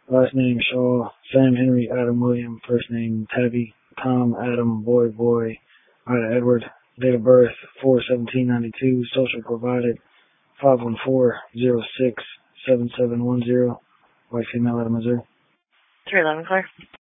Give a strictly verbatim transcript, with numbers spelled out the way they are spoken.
Last name Shaw, Sam Henry Adam William, first name Tabby, Tom Adam Boy Boy, Ida Edward, date of birth four seventeen ninety-two, social provided five one four zero six seven seven one zero, white female out of Missouri. three eleven, Claire.